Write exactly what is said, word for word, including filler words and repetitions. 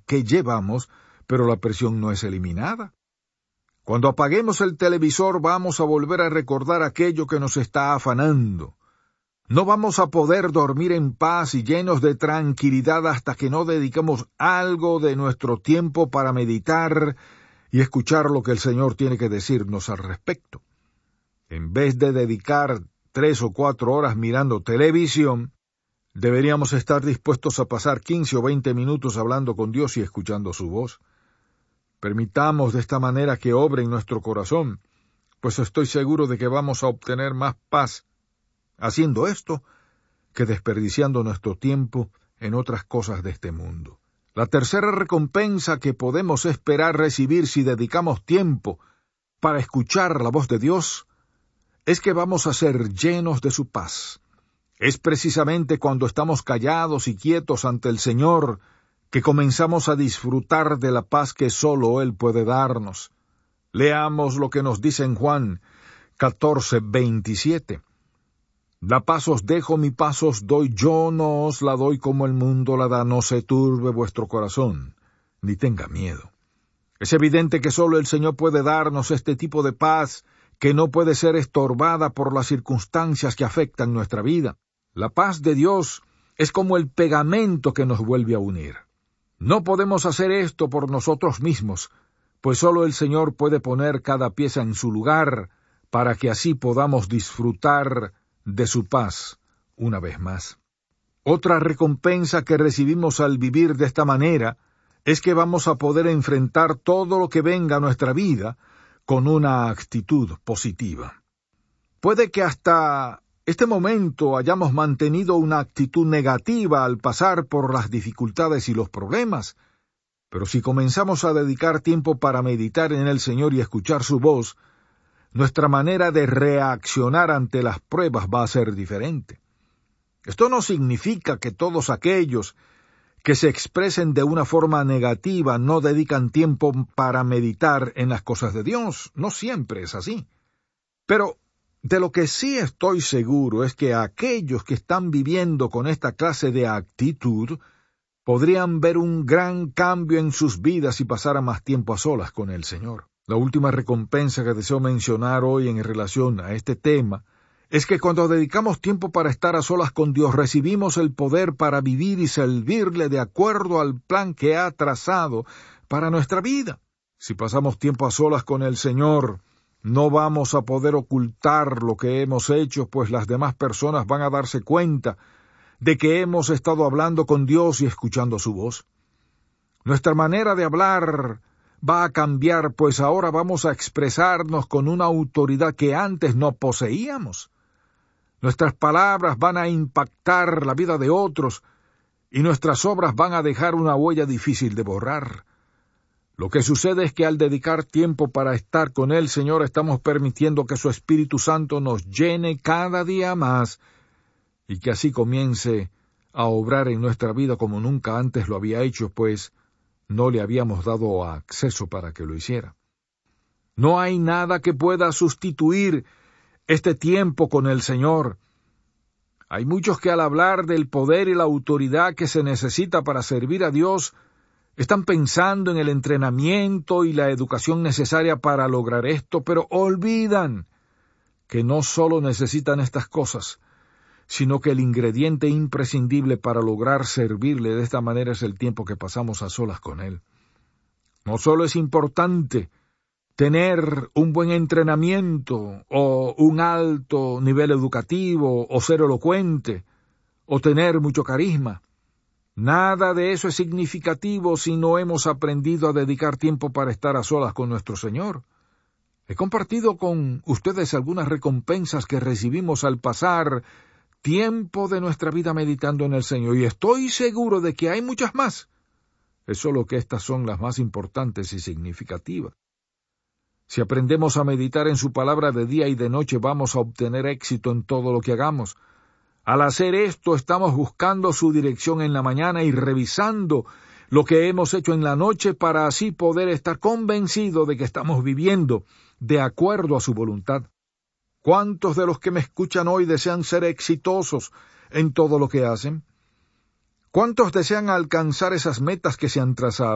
que llevamos, pero la presión no es eliminada. Cuando apaguemos el televisor vamos a volver a recordar aquello que nos está afanando. No vamos a poder dormir en paz y llenos de tranquilidad hasta que no dediquemos algo de nuestro tiempo para meditar y escuchar lo que el Señor tiene que decirnos al respecto. En vez de dedicar tres o cuatro horas mirando televisión, deberíamos estar dispuestos a pasar quince o veinte minutos hablando con Dios y escuchando su voz. Permitamos de esta manera que obre en nuestro corazón, pues estoy seguro de que vamos a obtener más paz haciendo esto que desperdiciando nuestro tiempo en otras cosas de este mundo. La tercera recompensa que podemos esperar recibir si dedicamos tiempo para escuchar la voz de Dios es que vamos a ser llenos de su paz. Es precisamente cuando estamos callados y quietos ante el Señor que comenzamos a disfrutar de la paz que solo Él puede darnos. Leamos lo que nos dice en Juan catorce, veintisiete. La paz os dejo, mi paz os doy, yo no os la doy como el mundo la da, no se turbe vuestro corazón, ni tenga miedo. Es evidente que solo el Señor puede darnos este tipo de paz que no puede ser estorbada por las circunstancias que afectan nuestra vida. La paz de Dios es como el pegamento que nos vuelve a unir. No podemos hacer esto por nosotros mismos, pues solo el Señor puede poner cada pieza en su lugar para que así podamos disfrutar de su paz una vez más. Otra recompensa que recibimos al vivir de esta manera es que vamos a poder enfrentar todo lo que venga a nuestra vida con una actitud positiva. Puede que hasta este momento hayamos mantenido una actitud negativa al pasar por las dificultades y los problemas, pero si comenzamos a dedicar tiempo para meditar en el Señor y escuchar su voz, nuestra manera de reaccionar ante las pruebas va a ser diferente. Esto no significa que todos aquellos que se expresen de una forma negativa no dedican tiempo para meditar en las cosas de Dios. No siempre es así. Pero de lo que sí estoy seguro es que aquellos que están viviendo con esta clase de actitud podrían ver un gran cambio en sus vidas si pasaran más tiempo a solas con el Señor. La última recompensa que deseo mencionar hoy en relación a este tema es que cuando dedicamos tiempo para estar a solas con Dios, recibimos el poder para vivir y servirle de acuerdo al plan que ha trazado para nuestra vida. Si pasamos tiempo a solas con el Señor, no vamos a poder ocultar lo que hemos hecho, pues las demás personas van a darse cuenta de que hemos estado hablando con Dios y escuchando su voz. Nuestra manera de hablar va a cambiar, pues ahora vamos a expresarnos con una autoridad que antes no poseíamos. Nuestras palabras van a impactar la vida de otros y nuestras obras van a dejar una huella difícil de borrar. Lo que sucede es que al dedicar tiempo para estar con el Señor estamos permitiendo que su Espíritu Santo nos llene cada día más y que así comience a obrar en nuestra vida como nunca antes lo había hecho, pues no le habíamos dado acceso para que lo hiciera. No hay nada que pueda sustituir este tiempo con el Señor. Hay muchos que al hablar del poder y la autoridad que se necesita para servir a Dios, están pensando en el entrenamiento y la educación necesaria para lograr esto, pero olvidan que no solo necesitan estas cosas, sino que el ingrediente imprescindible para lograr servirle de esta manera es el tiempo que pasamos a solas con Él. No solo es importante tener un buen entrenamiento, o un alto nivel educativo, o ser elocuente, o tener mucho carisma. Nada de eso es significativo si no hemos aprendido a dedicar tiempo para estar a solas con nuestro Señor. He compartido con ustedes algunas recompensas que recibimos al pasar tiempo de nuestra vida meditando en el Señor, y estoy seguro de que hay muchas más. Es solo que estas son las más importantes y significativas. Si aprendemos a meditar en su palabra de día y de noche, vamos a obtener éxito en todo lo que hagamos. Al hacer esto, estamos buscando su dirección en la mañana y revisando lo que hemos hecho en la noche para así poder estar convencidos de que estamos viviendo de acuerdo a su voluntad. ¿Cuántos de los que me escuchan hoy desean ser exitosos en todo lo que hacen? ¿Cuántos desean alcanzar esas metas que se han trazado?